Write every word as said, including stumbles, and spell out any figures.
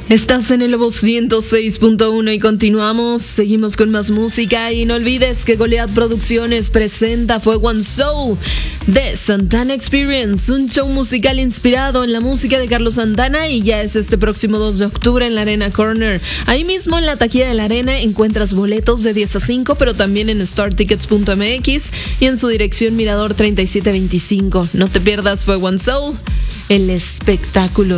Estás en el Lobo ciento seis punto uno y continuamos, seguimos con más música y no olvides que Goliath Producciones presenta Fuego and Soul de Santana Experience, un show musical inspirado en la música de Carlos Santana y ya es este próximo dos de octubre en la Arena Corner. Ahí mismo en la taquilla de la Arena encuentras boletos de diez a cinco, pero también en star tickets punto m x y en su dirección Mirador treinta y siete veinticinco. No te pierdas Fuego and Soul, el espectáculo.